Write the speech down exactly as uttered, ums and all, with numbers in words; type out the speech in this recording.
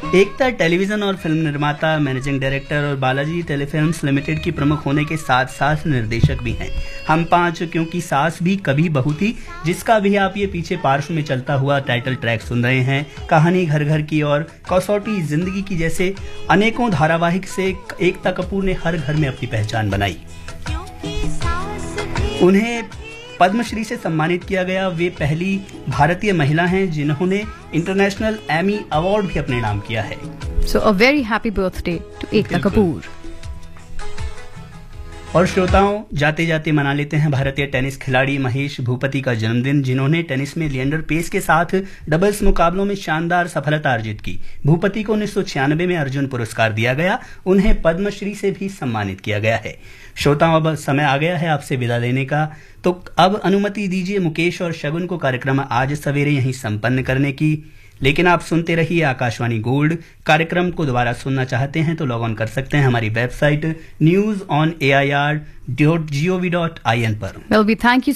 एकता television और film निर्माता, managing director और बालाजी टेलीफिल्म्स लिमिटेड की प्रमुख होने के साथ साथ निर्देशक भी हैं। हम पांच क्योंकि सास भी कभी बहू थी, जिसका भी आप ये पीछे पार्श्व में चलता हुआ टाइटल ट्रैक सुन रहे हैं। कहानी घर घर की और कसौटी जिंदगी की जैसे अनेकों धारावाहिक से एकता कपूर ने हर घर में अपनी पहचान बनाई। उन्हें पद्मश्री से सम्मानित किया गया। वे पहली भारतीय महिला हैं जिन्होंने इंटरनेशनल एमी अवार्ड भी अपने नाम किया है। So a very happy birthday to Ekta Kapoor. और श्रोताओं, जाते जाते मना लेते हैं भारतीय टेनिस खिलाड़ी महेश भूपति का जन्मदिन, जिन्होंने टेनिस में लिएंडर पेस के साथ डबल्स मुकाबलों में शानदार सफलता अर्जित की। भूपति को उन्नीस सौ छियानवे में अर्जुन पुरस्कार दिया गया। उन्हें पद्मश्री से भी सम्मानित किया गया है। श्रोताओं, अब समय आ गया है आपसे विदा लेने का, तो अब अनुमति दीजिए मुकेश और शगुन को कार्यक्रम आज सवेरे यहीं संपन्न करने की। लेकिन आप सुनते रहिए आकाशवाणी गोल्ड। कार्यक्रम को दोबारा सुनना चाहते हैं तो लॉग ऑन कर सकते हैं हमारी website news on A I R dot G O V dot I N पर। Well, we thank you